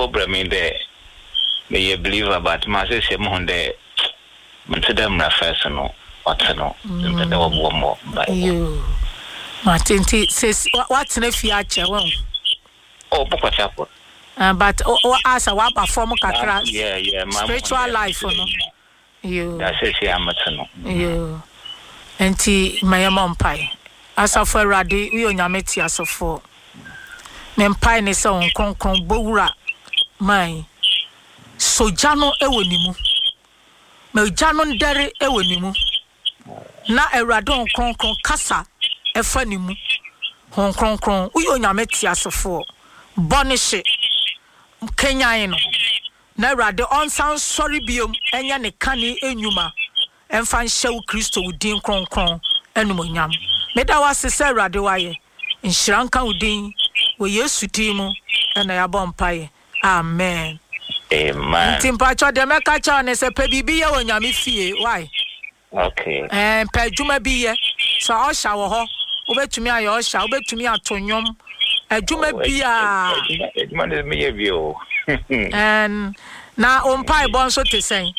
problem in there. May believe about my system on the Monday first no. What's no? One more. You. Martin says, what's in a future? Oh, Papa Chapel. But as a wapa form kakra. Yeah, spiritual life, no. You. That's it, I'm a you. Enti my mom pie. As a for radi, we on yameti as a for. Men pie ne sa on kon bowura. My. So jano ewonimu. Me jano ndere ewonimu. Na eradon kon kasa efanimu. Hon kon we on yameti as a for. Bonish Kenya ino. Na erade on sound sorry biom enya ne kani enyuma. Enfan shew Kristo udin kronkron enumonyam. Meda wase se erade waye. Nshranka udin we Yesu timu ena yabɔ mpaye. Amen. Amen. Timpa cho de meka cha ne se pe bibiye wonyame fie. Why? Okay. Pe djuma biye. So osha wo ho. Obetumi aye osha, obetumi atonyom. Djuma bia. Man is me view. And na umpai bonso te sen.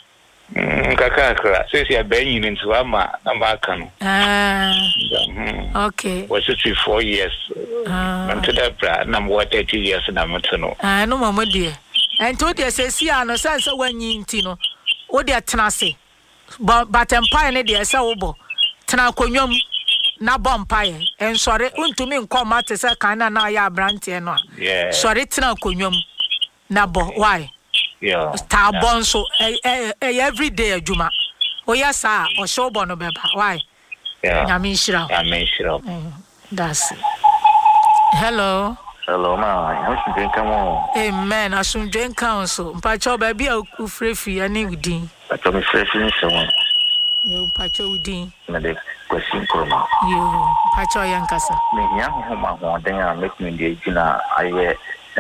Kaka, says you're banging into American. Okay. Was it 4 years? Until that brand, I'm 30 years and I'm not to know. No, Mamma dear. And told you, says, yeah, no sense when you tino. Oh, dear Tenase. But empire, dear Saubo. Tenaconium, na bompire. And sorry, to me, come out as a kind of na branty no. Yeah. Sorry, Tenaconium. Nabo, why? Yeah. Star bonso every day, Juma. Oh, yes, sir, or show bono beba. Why? Yeah. Yamishra. That's it. Hello. Hello, ma. Come on. Amen. I should drink council. Pacho baby, I'll free free any udin. I told me fresh in someone. You Pacho udin. Medic question, Kurma. You Pacho Yankasa. Me young home, then I make me the dinner. I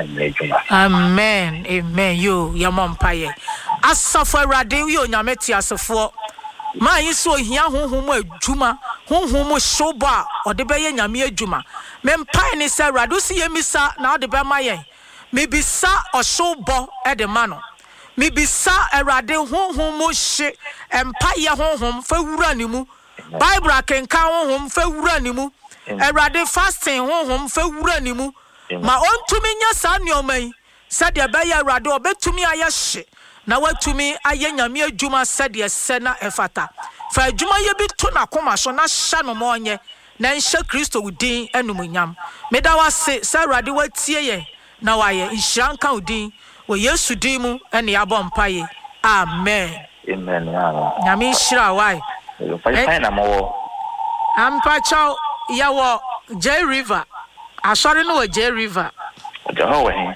Amen. Amen. You, your mom pie. As suffer radio, you nyameti as a four. My is so here whom Juma, whom soba or the bay nyamia Juma. Men pine is a radusi emisa now the bamaye. Maybe sa or soba at the mano. Maybe sa a radio whom shit and pie home for uranimu. Bible can count home for uranimu. A radio fasting home for uranimu. Ma on to me nya sanyo mai said ya be ya rado obetumi ayehye na watumi ayanyame adwuma said ya sena efata fa adwuma ye bi to na koma so na hya no monye na nhye Kristo udin enumunyam meda wase sa rado watie ye na waye nhyiranka udin wo Yesu din mu ene yabɔ mpaye amen amen nyame nhira wai na mo ampa chaw ya wo J River Asori no J River. Ojo he.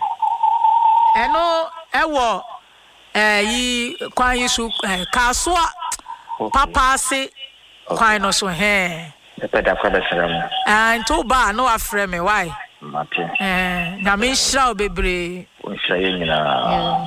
Eno ewo yi kwan yisu kaswa papa se kwan no so he. Epe da kwa besram. To ba no afre me why? Mate. Na me nhira obebre. Nhira ye nyina.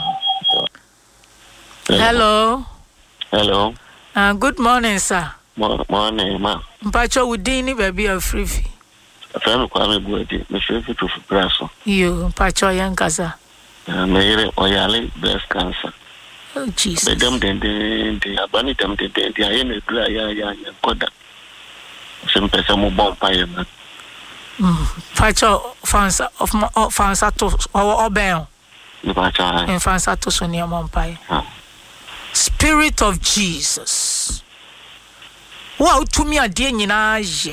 Hello. Hello. Good morning, sir. Morning, ma. Mpacho udini baby afrifi. Afẹ́mi Kwame Buwadi, me feel fit to brasso. You, Pacho Yankasa. Me oyale breast cancer. Oh, Jesus. They abani them they are in a dry ya koda. Some person mo bomb pie man. Pacho fansa to obey. Pacho. In fansa to sonia mompire. Spirit of Jesus. Wow, to me a dear nyina ye.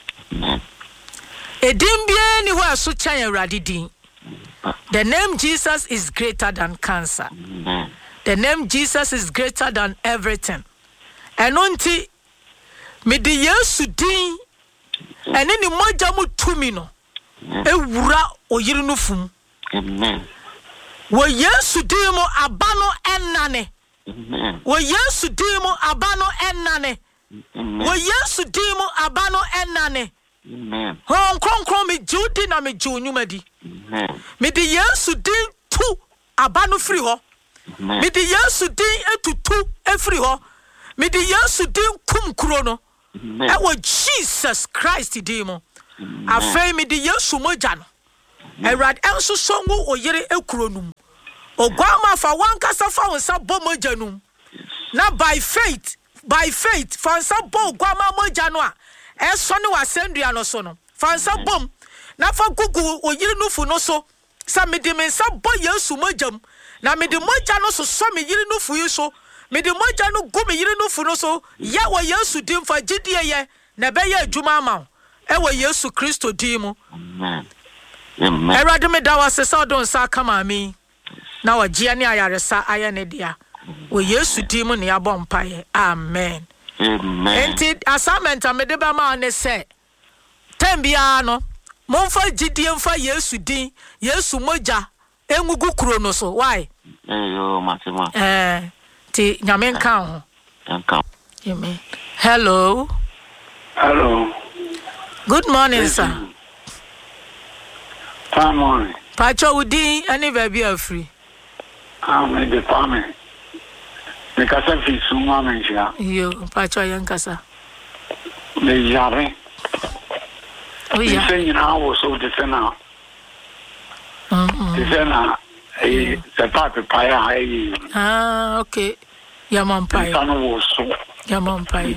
Edimbie ni wa so chan radidin. The name Jesus is greater than cancer. The name Jesus is greater than everything. Enonti me di Yesu din ene ni moja mu tumi no ewura oyiri no fum. Amen. Wo Yesu din mo abano enane. Amen. Wo Yesu din mo abano enane. Wo Yesu din mo abano enane. Amen. Hon konkron me judi na me junyuma di. Amen. Me di Yesu din tu abano free ho. Me di Yesu din etutu efree ho. Me di Yesu din kum kuro no. E wo Jesus Christ din mo. Afei me di Yesu moja no. Erad enso songu oyere ekronum. Ogwama fa wankasa fa wonsa bo mojanum. Na by faith fansa bo ogwama mojanu a eso ne wasendua no so no. Fansa bom na fa gugu oyere nufu no so. Sa mede mensa bo Yesu mojam. Na mede moja no so so me yire nufu yi so. Mede moja no gu me yire nufu no so. Ya wo Yesu dim fa gidie ye na be ye adwuma ma. Ewo Yesu Kristo dim. Amen. Erade me da wase sa don sa kama mi. Na wajia ni ayaresa aya ne dia. Wo Yesu dim ne yabɔ mpaye. Amen. Amen. Enti assignment amede ba ma ne se. Tembia no. Monfa gidie mfa Yesu din. Yesu moja engugu kuro no so. Why? Yo matema. Ti nyame nka ho. Nka. Amen. Hello. Good morning, sir. Good morning. Pacho Udi, any baby are free. I'm in the family. Because I feel so much. You, Pacho Yankasa. The Yare. Oh, yeah. Saying I was so defender. Defender, the type of pie. Ah, okay. Yaman Pie. Was so. Yaman Pie.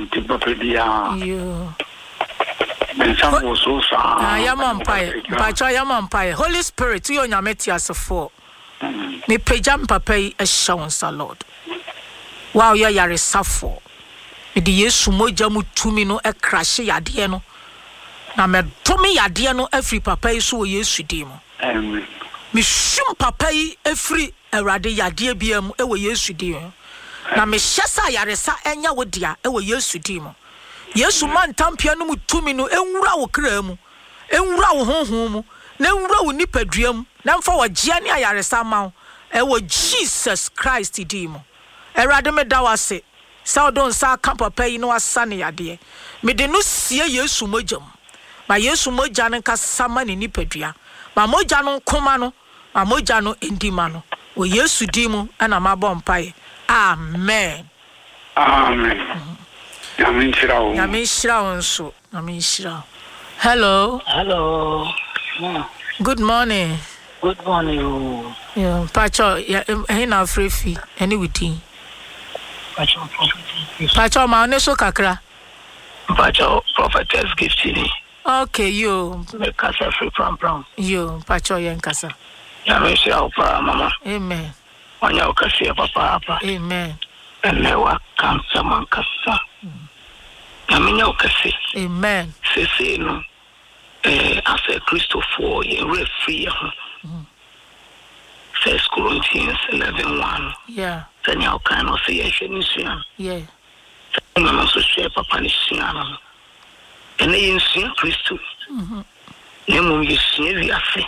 You. Was so sad. Yaman Pie. Pacho Yaman Pie. Holy Spirit, you on your metias for. Me pejam papa a shawns, Lord. Wow, ya yare suffer. Me the Yesu moja mu tumi no e crash yade no. Na me tumi yade no every papa is so Yesu dim. Amen. Me shum papa yi every erade yade biam e wo Yesu dim. Na me hyesa yaresa enya wo dia e wo Yesu dim. Yesu man tampia no mu tumi no enwura wo kra mu. Enwura wo honhom mu. Na enwura wo nipadua mu. Na mfa wo gia ne yaresa ma e wo Jesus Christ dim. Erade me da wase. Sa don sa kan papa yi no asane yade. Me de no sie Yesu mojam. Ma Yesu moja ne ka sama ne nipadua. Ma moja no koma no, ma moja no endima no. O Yesu dim ana mabɔ mpae. Amen. Amen. Amen. Hello. Good morning. Good morning. Yeah, Pacho, na free any within. Pacho ma ne so kakra. Pacho prophetess gifting. Okay, you. Me kasa free pram. You, Pacho yankasa. Ya me shira opara mama. Amen. Wanya okasi papa. Amen. Ene wa kansa man kasa. Na menya okasi. Amen. Sese no as a Christopher ye free. 1 Corinthians 11:1. Yeah. Tanya okano se ye hwenisuan. Yeah. Mama so share papa ni suan. Ene yinsuan Christo. Nemo yinsuan wiase.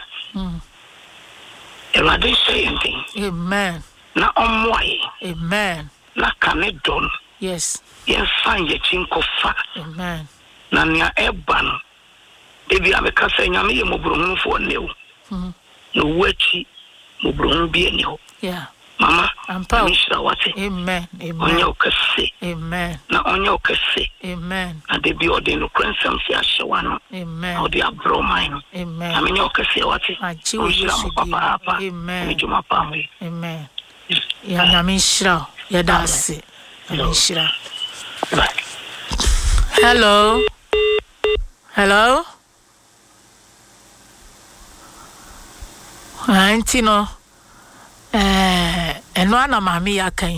Erade say anything. Amen. Na omwaye. Amen. Na kane don. Yes. Yen san ye chinkofa. Amen. Na nia eba no. Ebi abeka say nyame ye mobrohunu fo newo. No wachi mobrohunu bi eni ho. Yeah. Mama, Ampa. Amen. Amen. Amen. Na onyo kese. Amen. And they be ordinary cransam si ashawano. Amen. Or the abromine. Amen. Aminyo kese wati. Papa. Amen. Amen. Ya namishra. Ya dasi. Namishra. Hello. Antino. Eno ana mami ya kan.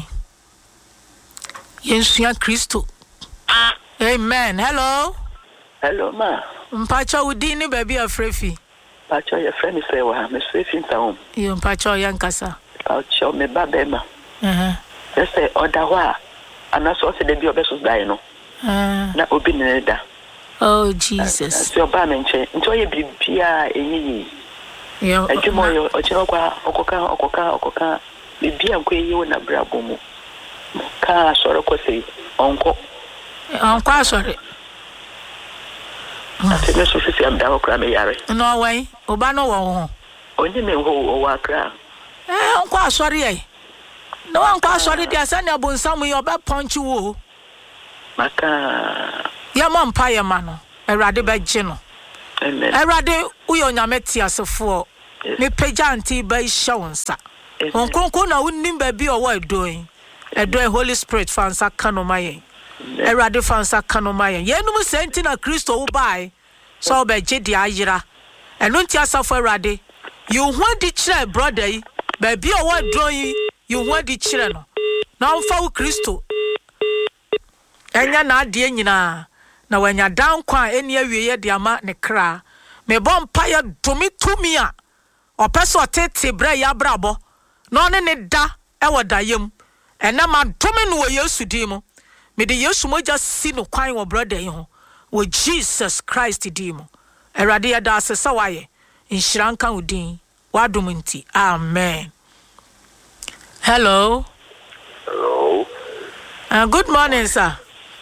Yensuya Kristo. Amen. Hello, ma. Mpacha udi ni baby afrefi. Pacha your friend say wa me frefi ntaum. Yo mpacha yankasa. Pacha me babema. Just say oda wa anaso se de bi obeso dai no. Na obi ne da. Oh Jesus. So ba me nche. Ncho ye bibia enyi. Yo. Adwuma yo ochiro kwa okoka. Bibia nko ye wo na brabo mu. Ka soro ko sei onko sorry. Ati me so sisi am da okra me yare. No way. Oba no wo ho. Onye me ho o wa kra. Onko sorry ai. No onko sorry dia sa na bonsam ye oba punch wo. Maka Ya ma mpa ye ma no. Erade be gye no. Erade uyo nyameti asefo. Me pejanti ba shawonsa. Onkonko na wonnim ba bi owo edoin. Edoin Holy Spirit fansa kanomaye. Erade fansa kanomaye. Yenum senti na Kristo wo bai. So be gidi ayira. Eno nti asafo erade. You want di kire brother yi. Ba bi owo edoin you want di kire no. Na mfa wo Kristo. Enya na ade nyina. Na wanya dan kwa eni awieye de ama ne kra. Me bompa ya domi tumia. Opeso tete bre ya brabo. No ne da e wodayem. Ena ma domi no Yesu di mo. Me de Yesu moja si no kwan wo brother yi ho. Wo Jesus Christ di mo. Erade ya da asesa waye. Inshranka udin. Wadum nti. Amen. Hello. Hello. Good morning, sir.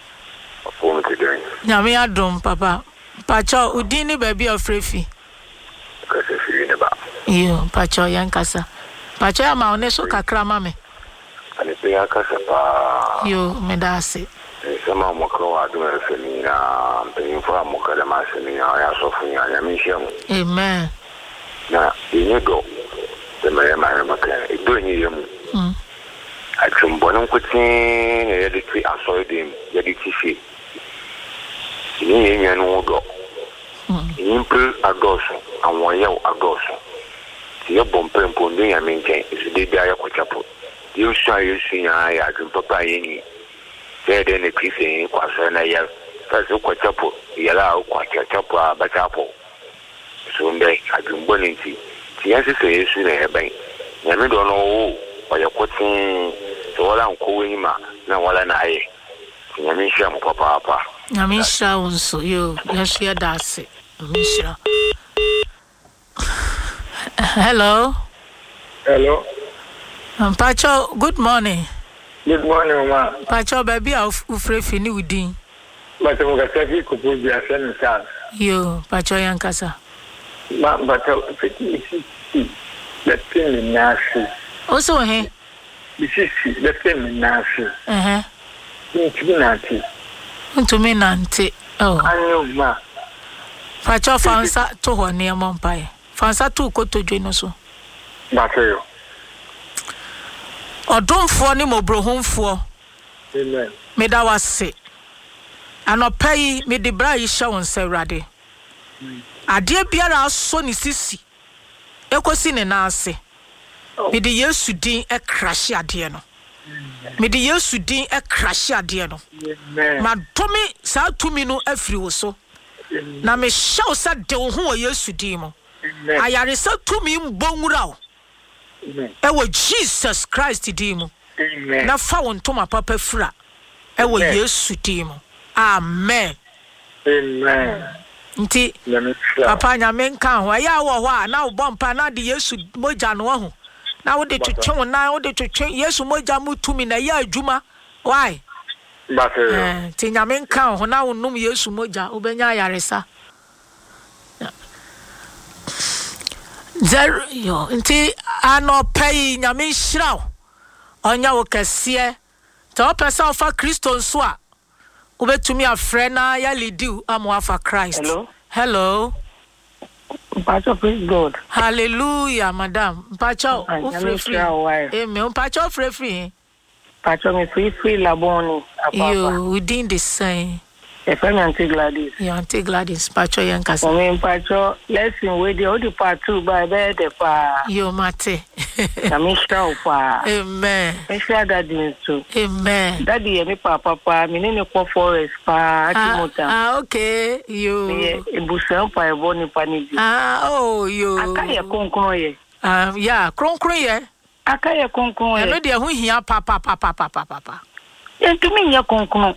Nyame adom papa. Pacho udini baby ofrefi. Kase fi ne ba. Yo, pacho yankasa. Pacho ya maoneso kakra mame. Ani pe yakasa pa. Yo, medase. Sema mokro wa do efe ni na pe info amoka de ma se ni ya so fu ya mi hye. Amen. Na inye do. De me ma ma ka. Do nyi yem. Atumbo no nkuti na ye de twi aso dem, ye de tifi. Ni yenye no do. Impre adoso, awon ye adoso. Ti ye bompempo ndi ya menken, isu de bia ye kwachapo. Di usu ayesu ya ya adun papa yenyi. Say de ne tifi kwaso na ye. Taso kwachapo, ye la kwachapo abachapo. So mbe adun boninti. Ti yesi se yesu na ye ban. Nyame do no wo, oye kwatin so wala nko ma na wala na aye. Nyame hia mo papa. Nyame hia unso yo yesu ya dase. Nyame hia. Hello. Hello. Pacho, good morning. Good morning, mama. Pacho baby ufrefi ni udin. Bata mo kasafi ko po biya sen sa. Yo, Pacho yankasa. Bata fiti the thing nasi. Also he. This is the thing nasi. Ntumi nanti. Oh. Anyo ma. Pacho fansa to ho ne mompae. Fansa to kotodwe no so. Bateyo. Odomfo ni mobrohomfo. Amen. Me da wase. Anopai me de bra yi hye won sewrade. Ade biara so ni sisi. Ekosi ne na ase. Me de Yesu din e crash ade no. Me de Yesu din e crash ade no. Ma domi sa tumi no afiri wo so. Na me hye sa de wo ho Yesu din mo. Ayare sa tumi mbonwura o. Ewo Jesus Christ din mo. Na fa won toma papa fura. Ewo Yesu din mo. Amen. Amen. Nti papa nyame nka ho ya wo ho a na wo bompa na de Yesu moja no ho. Na wo de twetwe na wo de twetwe Yesu moja mutumi na ya adwuma. Why? Bateyo. Ti nyame nka ho na wo num Yesu moja obenya ayaresa. Zero yo nti anopai nyame hiraw. Onya wo kase. Ta opesa ofa Kristo nso a ubetumi afre na ya lidiu amwafa Christ. Hello. Pacho, praise God. Hallelujah, madam. Pacho, amen. Pacho, free. Pacho, me free laboni. You within the same. If I'm Auntie Gladys. Yeah, Auntie Gladys. Pacho, yankasa. I mean, Pacho, lesson with the other part two by bed. You mate. Amen. Daddy too. Amen. Daddy, me papa, me nene ko forest pa Timota. Okay. You. Ebusan pa eboni paniji. Oh, you. Akaya konkron ye. Yeah, konkron ye. Akaya konkron ye. No dia hu hia papa. Entumi ya konkron.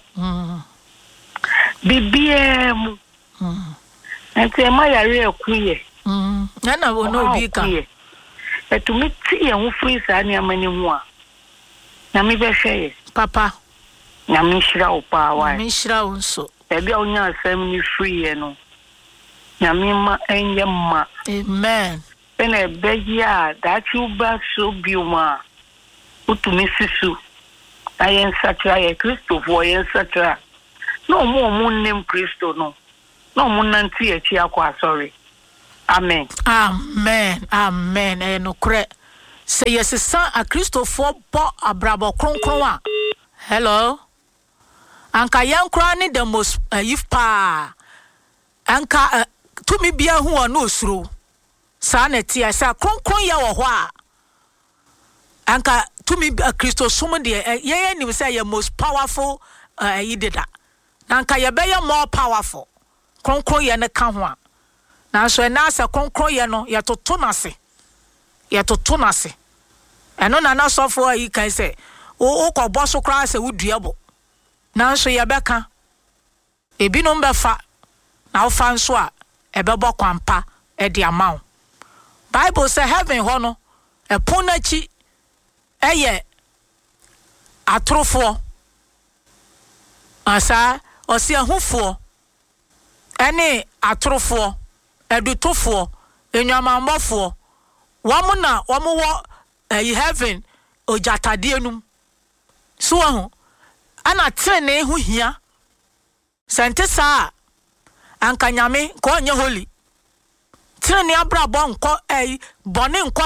Bibiem. Ente ma yare akuye. Na wo no bi ka. Etumi ti ya hu free sa ni amani hu a. Na me be hwe papa. Na me hira o pa wa. Na me hira o nso. E bia onya asem ni free ye no. Na me ma enye ma. Amen. Ene be ya that you ba so biuma. Utumi sisu. Ayen satra ye Kristo vo ye satra. No mo nem Kristo no. no munanti echi akwa sorry amen no kre say yes san a Christopher bo abrabo kronkron a hello anka yankra ni the most if pa anka to me bia hu ono osuro sa na ti asa kronkron ya wo ho a anka to me Christo sum de ye ni say ye most powerful yideda anka ye be ye more powerful kronkron ye ne ka ho a na so na asa kronkron ye no ye toto nase eno na na sofo ayi kan say o ko boso kra say wuduabo na so ye beka ebinom befa na ofa nso a ebebo kwampa e di amaw Bible say heaven ho no epon na chi eye atrofo asa osi ahufo ene atrofo edutofo enwamambofo wamuna wamuwo heaven ojatade enum so ho ana trene hu hia sente saa anka nyame ko onye holy trene abrabo nko bone nko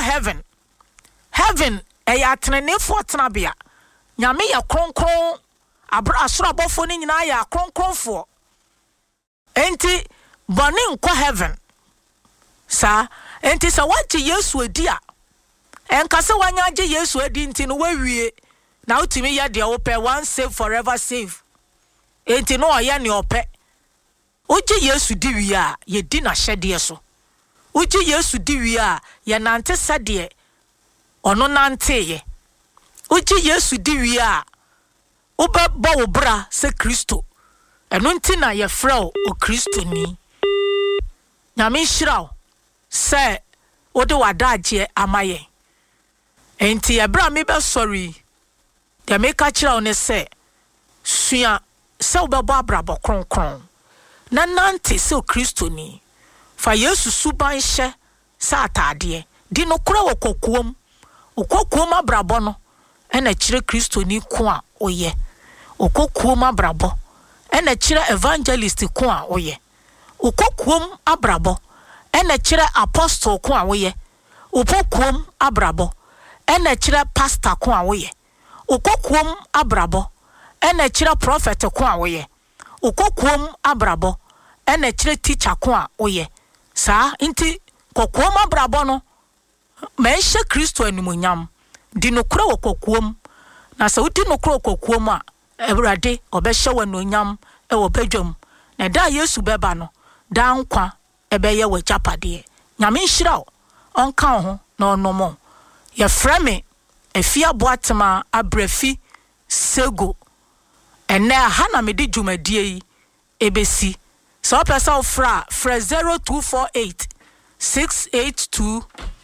heaven atrene fo tenabia nyame ya kronkron asorabofo ni nyina ya kronkronfo enti bone nko heaven sa enti sa wachi Yesu edi a enka se wanyaje Yesu edi nti no wawie na utimi ya de ope one save forever save enti no oya ne ope uji Yesu di wi a ye di na hyede so uji Yesu di wi a ye nante sade ono nante ye uji Yesu di wi a ubeba wo bra se Kristo eno nti na ye frɛ o Kristo ni nyame hyiraw se ode wadaje amaye enti ebra me be sorry de make a kyiraw ne se sua se ubeba abrabo kronkron na nante se o Kristo ni fa Yesu suban hye sa atade di no kura wokokuom abrabo no ena kyire Kristo ni ko a oye okokuom abrabo ena kyire evangelist ko a oye okokuom abrabo ena kyire apostle ko a oye okokuom abrabo ena kyire pastor ko a oye okokuom abrabo ena kyire prophet ko a oye okokuom abrabo ena kyire teacher ko a oye sa inti kokuom abrabo no menhye Kristo animonyam di no kura wokokuom na sa udi no kura wokokuom a Ewurade obehye wanonyam e wo badwam na da Yesu beba no da nkwa ebeye wo japade nyame nhiraw onka ho na onomo ye frame efia boatema abrafi sego ene aha na mede dwumadie yi ebesi so pesa ofra 0248 682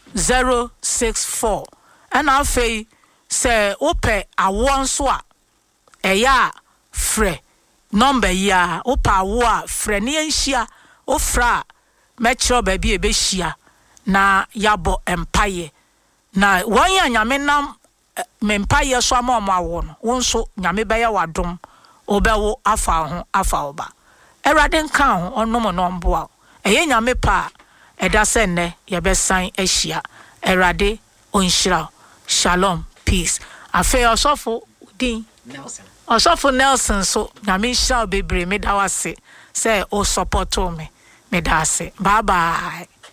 064 ana afei se ope awonso a eya frɛ number ya opa wo a frɛ ne enhia ofra metro ba bi ebehia na yabo empaye na wanya nyame nam mempaye so amawo awo no wonso nyame bɛyɛ wadom obɛwo afa ho afa oba Erade nka ho onom no mboa eye nyame pa eda sɛ nne yɛbɛsan ahia Erade onhyira shalom peace afei osofo din Nelson so nyame hyira bebre me da wase say o support me da ase bye bye.